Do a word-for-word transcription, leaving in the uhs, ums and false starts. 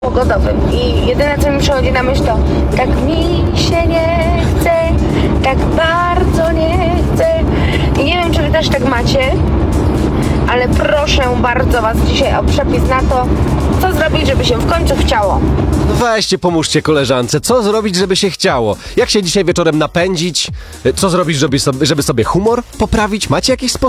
pogodowym i jedyne co mi przychodzi na myśl to tak mi się nie chce, tak bardzo nie chcę i nie wiem czy wy też tak macie, ale proszę bardzo was dzisiaj o przepis na to, co zrobić, żeby się w końcu chciało. No weźcie, pomóżcie koleżance, co zrobić, żeby się chciało? Jak się dzisiaj wieczorem napędzić? Co zrobić, żeby sobie, żeby sobie humor poprawić? Macie jakiś sposób?